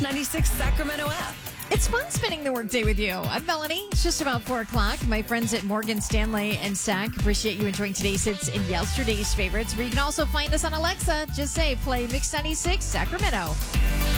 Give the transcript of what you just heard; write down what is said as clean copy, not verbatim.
96 Sacramento app. It's fun spending the workday with you. I'm Melanie. It's just about 4 o'clock. My friends at Morgan Stanley and SAC appreciate you enjoying today's hits and yesterday's favorites. Where you can also find us on Alexa. Just say, play Mix 96 Sacramento.